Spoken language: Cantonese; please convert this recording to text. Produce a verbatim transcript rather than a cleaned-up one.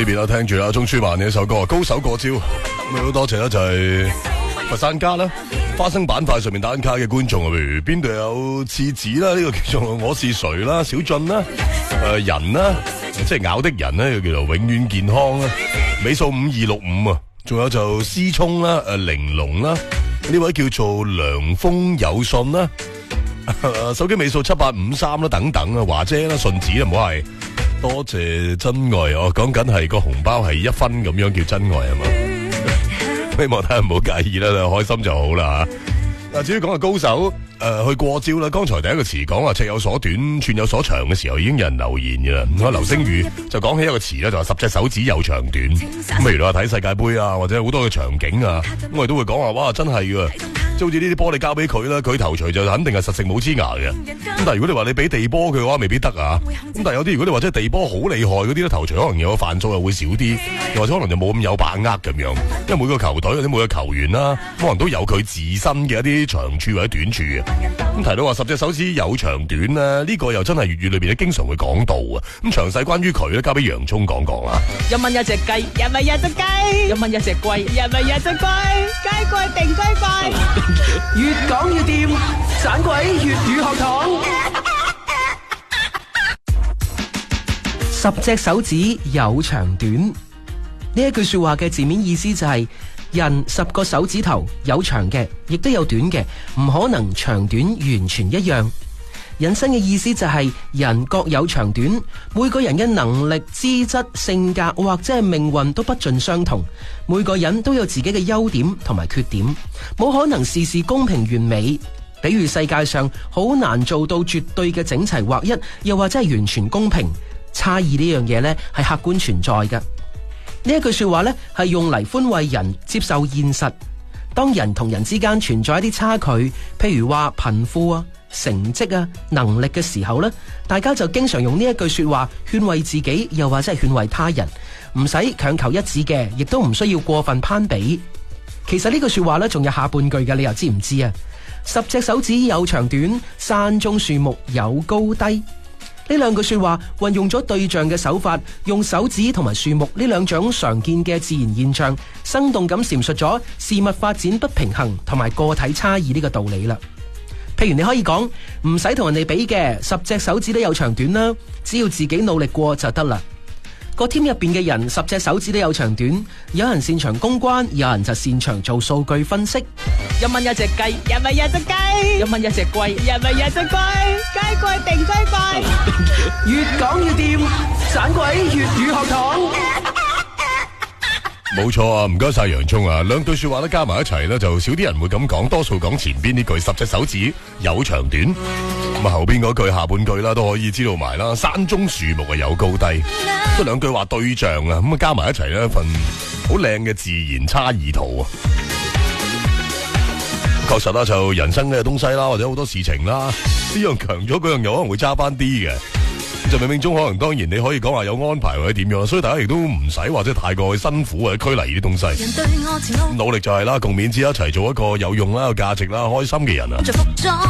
呢邊啦，聽住啦，鍾舒漫嘅一首歌《高手過招》，咁好多謝啦，就係佛山家啦，花生板塊上面打緊卡嘅觀眾啊，譬如邊度有廁紙啦，呢、這個叫做我是誰啦，小俊啦，誒、呃、人啦，即係咬的人咧，又叫做永遠健康啦，尾數五二六五啊，仲有就思聰啦，誒玲瓏啦，呢位叫做涼風有信啦，手機尾數七八五三啦，等等啊，華姐啦，順子啊，唔好係。多謝真愛，我講緊係個紅包係一分咁樣叫真愛係嘛？希望大家唔好介意啦，開心就好啦吓。嗱，至於講嘅高手，誒、呃、去過招啦。剛才第一個詞講話尺有所短，寸有所長嘅時候，已經有人留言嘅啦。我劉星宇就講起一個詞咧，就話十隻手指有長短。咁譬如話睇世界盃啊，或者好多嘅場景啊，咁我哋都會講話，哇，真係噶。即好似呢啲波你交俾佢啦，佢頭錘就肯定係實食冇黐牙嘅。咁但係如果你話你俾地波佢嘅話，未必得啊。咁但係有啲如果你話即係地波好厲害嗰啲咧，頭錘可能有個犯數又會少啲，又或者可能就冇咁有把握咁樣。因為每個球隊或者每個球員啦，可能都有佢自身嘅一啲長處或者短處嘅。咁提到話十隻手指有長短咧，呢、這個又真係粵語裏邊咧經常會講到啊。咁詳細關於佢咧，交俾洋葱講講啦。 一蚊一隻雞，一蚊一隻雞，一蚊一隻龜，一蚊一隻龜，雞貴定雞貴。越講越掂，盞鬼粵語學堂。 十隻手指有長短，呢一句說話嘅字面意思就係、是、人十個手指頭有長嘅，亦都有短嘅，唔可能長短完全一樣。引申嘅意思就係、是、人各有長短，每個人嘅能力、資質、性格或者係命運都不盡相同，每個人都有自己嘅優點同埋缺點，冇可能事事公平完美。比如世界上好難做到絕對嘅整齊劃一，又或者係完全公平。差異呢樣嘢呢係客觀存在嘅。呢一句說話呢係用嚟寬慰人接受現實。當人同人之間存在一啲差距，譬如話貧富啊、成績啊、能力嘅時候呢，大家就經常用呢一句說話勸慰自己，又或者係勸慰他人，唔使強求一致嘅，亦都唔需要過分攀比。其實呢句說話呢仲有下半句嘅，你又知唔知啊？十隻手指有長短，山中樹木有高低。呢兩句說話運用咗對象嘅手法，用手指同埋樹木呢兩種常見嘅自然現象，生動咁闡述咗事物發展不平衡同埋個體差異呢個道理啦。譬如你可以講，唔使同人哋比嘅，十隻手指都有長短啦，只要自己努力過就得啦。個 team 入邊嘅人十隻手指都有長短，有人擅長公關，有人就擅長做數據分析。 一蚊一隻雞，一蚊一隻雞，一蚊一隻龜，一蚊一隻龜，雞貴定雞貴。 越講越掂，盞鬼粵語學堂。 冇錯啊，唔該晒洋葱啊，兩句說話咧加埋一齊咧，就少啲人會咁講，多數講前邊呢句十隻手指有長短，咁啊後邊嗰句下半句啦都可以知道埋啦，山中樹木啊有高低，即係兩句話對象啊，咁啊加埋一齊咧一份好靚嘅自然差異圖啊。確實啦，就人生嘅東西啦，或者好多事情啦，呢樣強咗，嗰樣有可能會差翻啲嘅。就冥冥中可能當然你可以講話有安排或者點樣，所以大家亦都唔使或者太過辛苦或者拘泥呢啲東西。努力就係啦，共勉之一齊做一個有用啦、有價值啦、開心嘅人啊。